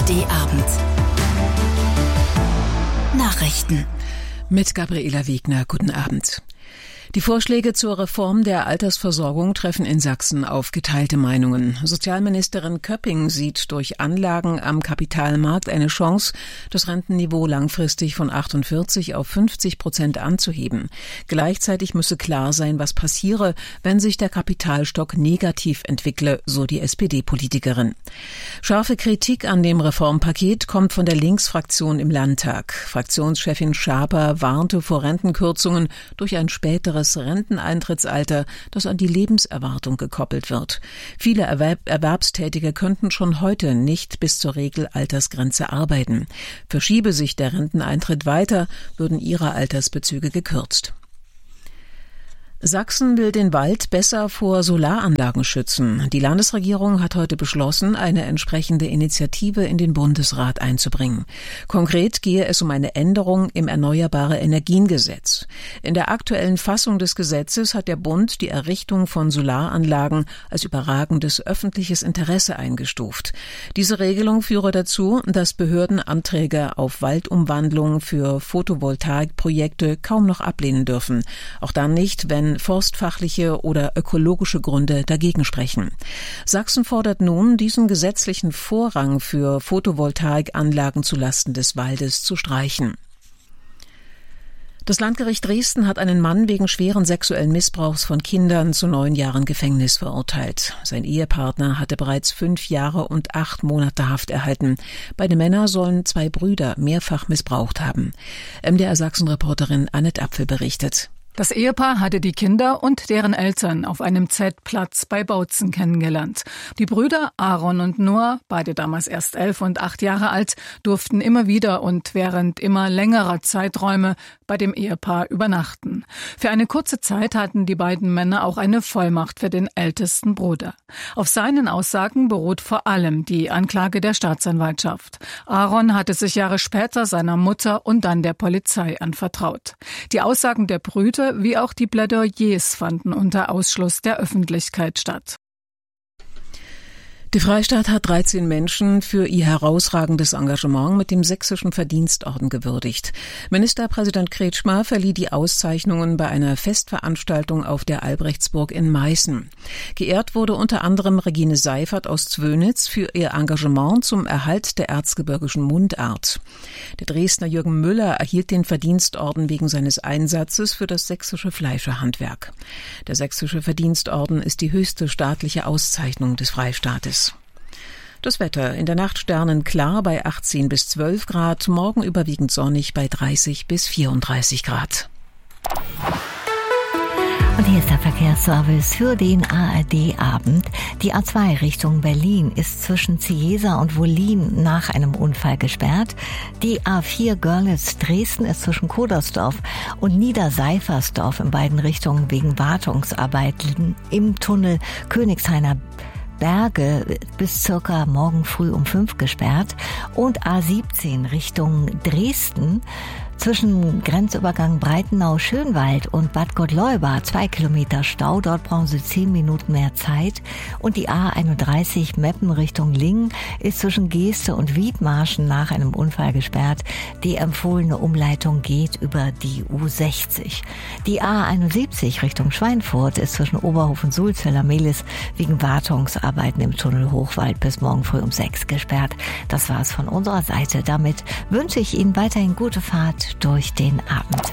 ARD-Abend. Nachrichten. Mit Gabriela Wegner, guten Abend. Die Vorschläge zur Reform der Altersversorgung treffen in Sachsen auf geteilte Meinungen. Sozialministerin Köpping sieht durch Anlagen am Kapitalmarkt eine Chance, das Rentenniveau langfristig von 48 auf 50% anzuheben. Gleichzeitig müsse klar sein, was passiere, wenn sich der Kapitalstock negativ entwickle, so die SPD-Politikerin. Scharfe Kritik an dem Reformpaket kommt von der Linksfraktion im Landtag. Fraktionschefin Schaper warnte vor Rentenkürzungen durch ein späteres Renteneintrittsalter, das an die Lebenserwartung gekoppelt wird. Viele Erwerbstätige könnten schon heute nicht bis zur Regelaltersgrenze arbeiten. Verschiebe sich der Renteneintritt weiter, würden ihre Altersbezüge gekürzt. Sachsen will den Wald besser vor Solaranlagen schützen. Die Landesregierung hat heute beschlossen, eine entsprechende Initiative in den Bundesrat einzubringen. Konkret gehe es um eine Änderung im Erneuerbare-Energien-Gesetz. In der aktuellen Fassung des Gesetzes hat der Bund die Errichtung von Solaranlagen als überragendes öffentliches Interesse eingestuft. Diese Regelung führe dazu, dass Behörden Anträge auf Waldumwandlung für Photovoltaikprojekte kaum noch ablehnen dürfen. Auch dann nicht, wenn forstfachliche oder ökologische Gründe dagegen sprechen. Sachsen fordert nun, diesen gesetzlichen Vorrang für Photovoltaikanlagen zulasten des Waldes zu streichen. Das Landgericht Dresden hat einen Mann wegen schweren sexuellen Missbrauchs von Kindern zu 9 Jahren Gefängnis verurteilt. Sein Ehepartner hatte bereits 5 Jahre und 8 Monate Haft erhalten. Beide Männer sollen 2 Brüder mehrfach missbraucht haben. MDR-Sachsen-Reporterin Annette Apfel berichtet. Das Ehepaar hatte die Kinder und deren Eltern auf einem Zeltplatz bei Bautzen kennengelernt. Die Brüder Aaron und Noah, beide damals erst 11 und 8 Jahre alt, durften immer wieder und während immer längerer Zeiträume bei dem Ehepaar übernachten. Für eine kurze Zeit hatten die beiden Männer auch eine Vollmacht für den ältesten Bruder. Auf seinen Aussagen beruht vor allem die Anklage der Staatsanwaltschaft. Aaron hatte sich Jahre später seiner Mutter und dann der Polizei anvertraut. Die Aussagen der Brüder wie auch die Plädoyers fanden unter Ausschluss der Öffentlichkeit statt. Die Freistadt hat 13 Menschen für ihr herausragendes Engagement mit dem Sächsischen Verdienstorden gewürdigt. Ministerpräsident Kretschmer verlieh die Auszeichnungen bei einer Festveranstaltung auf der Albrechtsburg in Meißen. Geehrt wurde unter anderem Regine Seifert aus Zwönitz für ihr Engagement zum Erhalt der erzgebirgischen Mundart. Der Dresdner Jürgen Müller erhielt den Verdienstorden wegen seines Einsatzes für das sächsische Fleischerhandwerk. Der Sächsische Verdienstorden ist die höchste staatliche Auszeichnung des Freistaates. Das Wetter: in der Nacht sternenklar bei 18 bis 12 Grad, morgen überwiegend sonnig bei 30 bis 34 Grad. Und hier ist der Verkehrsservice für den ARD-Abend. Die A2 Richtung Berlin ist zwischen Ciesa und Wollin nach einem Unfall gesperrt. Die A4 Görlitz-Dresden ist zwischen Kodersdorf und Niederseifersdorf in beiden Richtungen wegen Wartungsarbeiten im Tunnel Königshainer Berge bis circa morgen früh um 5 gesperrt. Und A17 Richtung Dresden zwischen Grenzübergang Breitenau-Schönwald und Bad Gottleuba 2 Kilometer Stau. Dort brauchen Sie 10 Minuten mehr Zeit. Und die A31 Meppen Richtung Lingen ist zwischen Geeste und Wiedmarschen nach einem Unfall gesperrt. Die empfohlene Umleitung geht über die U60. Die A71 Richtung Schweinfurt ist zwischen Oberhof und Sulzwiller-Mehlis wegen Wartungsarbeiten im Tunnel Hochwald bis morgen früh um 6 gesperrt. Das war es von unserer Seite. Damit wünsche ich Ihnen weiterhin gute Fahrt durch den Abend.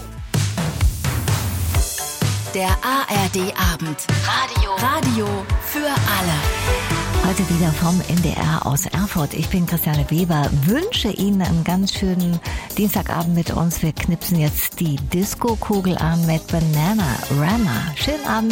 Der ARD-Abend. Radio für alle. Heute wieder vom NDR aus Erfurt. Ich bin Christiane Weber, wünsche Ihnen einen ganz schönen Dienstagabend mit uns. Wir knipsen jetzt die Disco-Kugel an mit Bananarama. Schönen Abend.